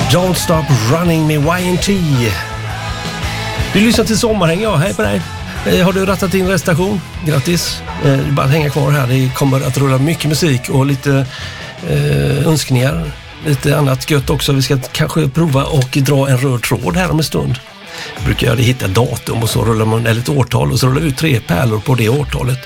Don't Stop Running med YNT. Du lyssnar till Sommarhäng, ja, hej på dig. Har du rattat in rätt station? Grattis. Bara hänga kvar här, det kommer att rulla mycket musik och lite önskningar. Lite annat gött också. Vi ska kanske prova och dra en röd tråd här om en stund. Jag brukar göra det, hitta datum och så rullar man, eller ett årtal, och så rullar vi ut 3 pärlor på det årtalet.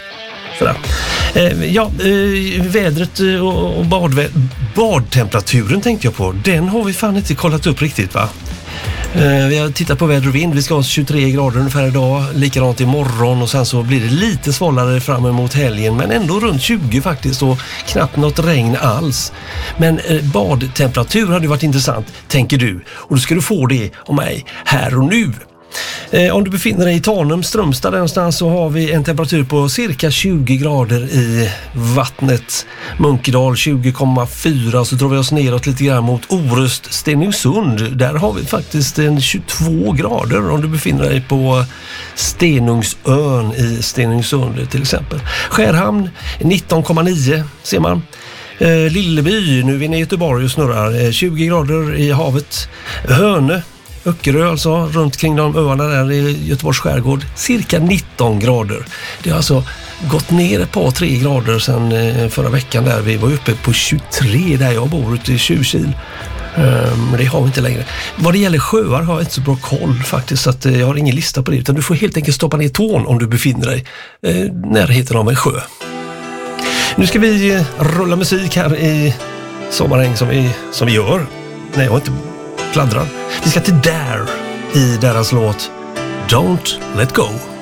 Vädret och badtemperaturen tänkte jag på. Den har vi fan inte kollat upp riktigt, va? Vi har tittat på väder och vind. Vi ska ha 23 grader ungefär idag. Likadant imorgon, och sen så blir det lite svalare fram emot helgen. Men ändå runt 20 faktiskt, och knappt något regn alls. Men badtemperatur hade varit intressant, tänker du. Och då ska du få det om mig här och nu. Om du befinner dig i Tanum, Strömstad någonstans, så har vi en temperatur på cirka 20 grader i vattnet. Munkedal 20,4, så drar vi oss neråt lite grann mot Orust, Stenungsund. Där har vi faktiskt en 22 grader om du befinner dig på Stenungsön i Stenungsund till exempel. Skärhamn 19,9 ser man. Lilleby, nu är vi inne i Göteborg och snurrar, 20 grader i havet. Hönö, Öckerö alltså, runt kring de öarna där i Göteborgs skärgård, cirka 19 grader. Det har alltså gått ner ett par 3 grader sedan förra veckan där vi var uppe på 23 där jag bor ute i Tjurkil. Men det har vi inte längre. Vad det gäller sjöar har jag inte så bra koll faktiskt, så att jag har ingen lista på det, utan du får helt enkelt stoppa ner tån om du befinner dig närheten av en sjö. Nu ska vi rulla musik här i Sommarhäng som vi gör. Nej, jag har inte pladdrar. Vi ska till Dare i deras låt Don't Let Go.